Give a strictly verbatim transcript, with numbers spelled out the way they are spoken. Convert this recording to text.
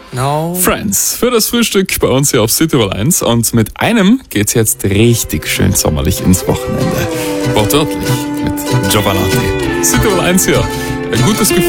No. Friends für das Frühstück bei uns hier auf Cityroll eins. Und mit einem geht's jetzt richtig schön sommerlich ins Wochenende. Wortwörtlich mit Giovanotti. Cityroll eins hier. Ein gutes Gefühl.